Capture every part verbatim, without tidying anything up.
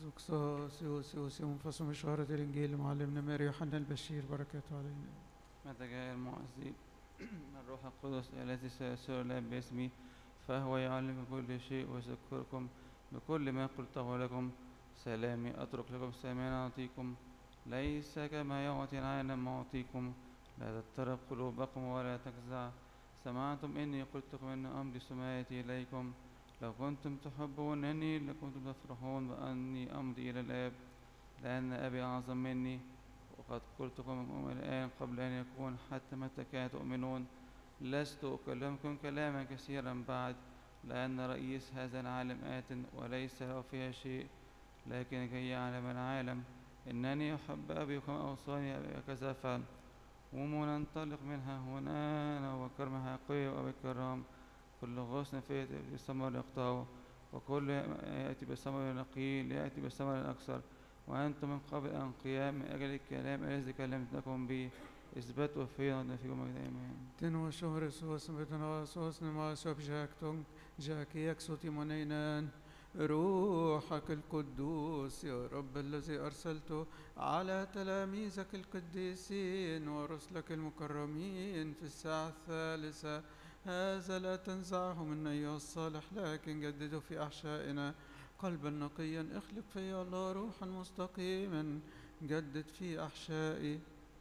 زقصاص يوسيوس منفصل بشارة الإنجيل معلمنا ماري يوحنا البشير بركاته علينا. متى جاء المعزي الروح القدس الذي سيسير له باسمي فهو يعلم كل شيء ويذكركم بكل ما قلته لكم. سلامي أترك لكم، سلامي أعطيكم، ليس كما يعطي العالم أعطيكم. لا تضطرب قلوبكم ولا تجزع. سمعتم إني قلت لكم أن أمضي سمايتي إليكم. لو كنتم تحبونني لكنتم تفرحون بأني أمضي إلى الآب، لأن أبي أعظم مني. وقد قلت لكم الآن قبل أن يكون، حتى متى كان تؤمنون. لست أكلمكم كلاما كثيرا بعد، لأن رئيس هذا العالم آت وليس له فيها شيء، لكن كي يعلم العالم إنني أحب أبي كما أوصاني أبي كذا أفعل. ومننطلق منها هنا أنا وكرم حقيقي وأبي الكرام. كل غصن فيأتي بثمر يقطعه، وكل يأتي بثمر نقيل يأتي بثمر أكثر. وأنتم من قبل أن قيام من أجل الكلام الذي كلمتكم به اثبتوا فيه ونفيكم أيمان. تنو شهر سوس بتنا سوس نما سوب جاكتون جاكي يكسوتي منينان. روحك القدوس يا رب الذي أرسلته على تلاميذك القديسين ورسلك المكرمين في الساعة الثالثة، هذا لا تنزعه منا أيها الصالح، لكن جدده في أحشائنا قلبا نقيا. اخلق في الله روحا مستقيما، جدد في أحشائي.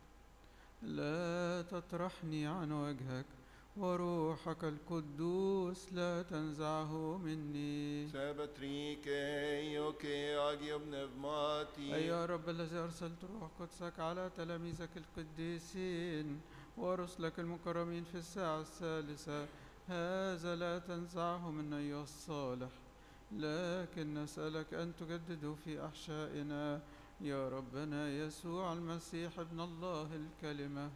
لا تطرحني عن وجهك، وروحك القدوس لا تنزعه مني. أيها رب الذي أرسلت روح قدسك على تلاميذك القديسين ورسلك المكرمين في الساعة الثالثة، هذا لا تنزعه منا أيها الصالح، لكن نسألك أن تجدده في أحشائنا يا ربنا يسوع المسيح ابن الله الكلمة،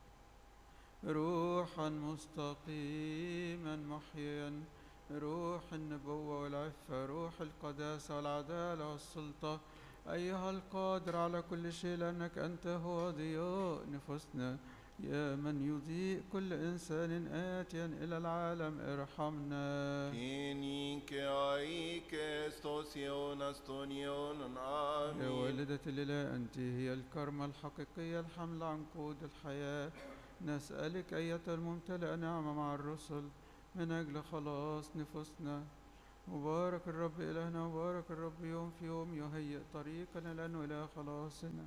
روحا مستقيما محيا، روح النبوة والعفة، روح القداسة والعدالة والسلطة، أيها القادر على كل شيء، لأنك أنت هو ضياء نفوسنا، يا من يضيء كل إنسان آتيا إلى العالم ارحمنا. يا والدة الإله، أنت هي الكرمة الحقيقية الحمل عنقود الحياة، نسألك أيتها الممتلئة نعمة مع الرسل من أجل خلاص نفوسنا. مبارك الرب إلهنا، مبارك الرب يوم في يوم يهيئ طريقنا لأنه إله خلاصنا.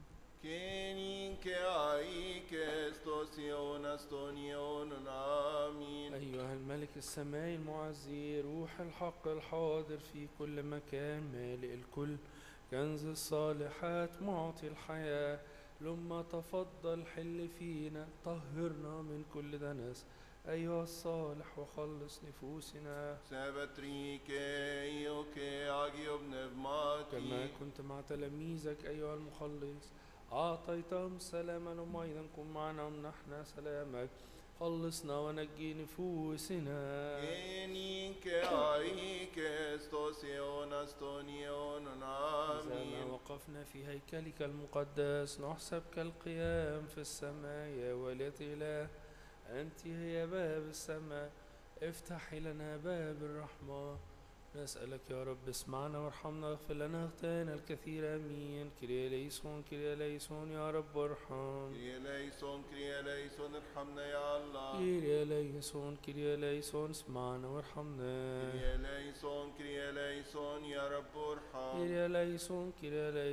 أيها الملك السماء المعزي، روح الحق الحاضر في كل مكان، مالئ الكل، كنز الصالحات، معطي الحياة، لما تفضل حل فينا، طهرنا من كل دنس أيها الصالح وخلص نفوسنا. كما كنت مع تلاميذك أيها المخلص أعطيتهم سلاما، هم أيضا كن معنا ومنحنا سلامك، خلصنا ونجي نفوسنا. إذا ما وقفنا في هيكلك المقدس نحسب كالقيام في السماء. يا والدة الإله، أنت هي باب السماء، افتحي لنا باب الرحمة. نسألك يا رب اسمعنا وارحمنا، اغفر لنا خطايانا الكثير، امين. كريا ليسون كريا ليسون يا رب ارحم. كريا ليسون كريا ليسون ارحمنا يا الله. كريا ليسون كريا ليسون اسمعنا وارحمنا. كريا ليسون كريا ليسون يا رب ارحم. كريا ليسون كريا ليسون